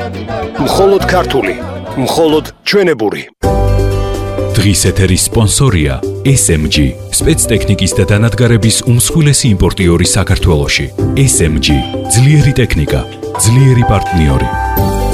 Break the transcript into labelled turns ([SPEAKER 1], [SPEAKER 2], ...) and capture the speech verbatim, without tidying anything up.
[SPEAKER 1] მხოლოდ ქართული, მხოლოდ ჩვენებური.
[SPEAKER 2] დღის ეთერის სპონსორია ეს ემ ჯი, სპეცტექნიკის და დანადგარების უმსხვილესი იმპორტიორი საქართველოში. ეს ემ ჯი, ძლიერი ტექნიკა, ძლიერი პარტნიორი.